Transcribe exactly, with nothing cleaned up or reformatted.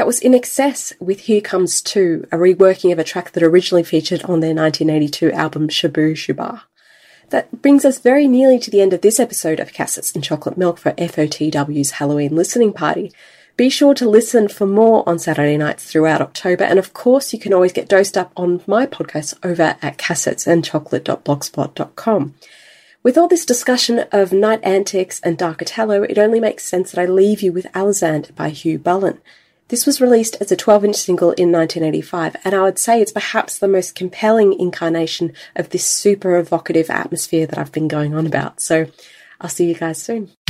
That was In Excess with Here Comes Two, a reworking of a track that originally featured on their nineteen eighty-two album Shaboo Shuba. That brings us very nearly to the end of this episode of Cassettes and Chocolate Milk for F O T W's Halloween listening party. Be sure to listen for more on Saturday nights throughout October, and of course you can always get dosed up on my podcast over at cassettes and chocolate dot blogspot dot com. With all this discussion of night antics and dark Italo, it only makes sense that I leave you with Alizand by Hugh Bullen. This was released as a twelve-inch single in nineteen eighty-five, and I would say it's perhaps the most compelling incarnation of this super evocative atmosphere that I've been going on about. So I'll see you guys soon.